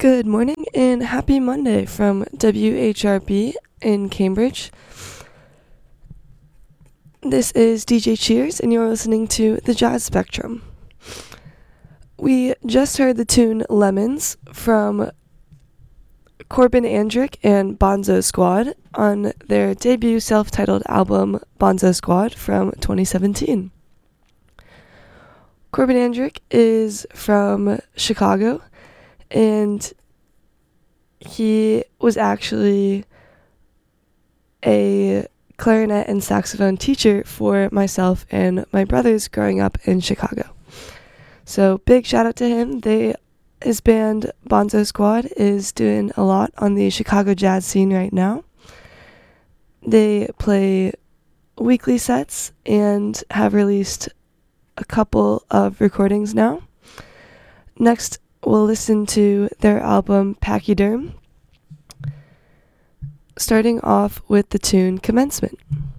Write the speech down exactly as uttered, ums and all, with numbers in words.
Good morning and happy Monday from W H R B in Cambridge. This is D J Cheers and you're listening to the Jazz Spectrum. We just heard the tune Lemons from Corbin Andrick and Bonzo Squad on their debut self-titled album Bonzo Squad from twenty seventeen. Corbin Andrick is from Chicago, and he was actually a clarinet and saxophone teacher for myself and my brothers growing up in Chicago. So big shout out to him. They, his band Bonzo Squad is doing a lot on the Chicago jazz scene right now. They play weekly sets and have released a couple of recordings now. Next, we'll listen to their album Pachyderm, starting off with the tune Commencement.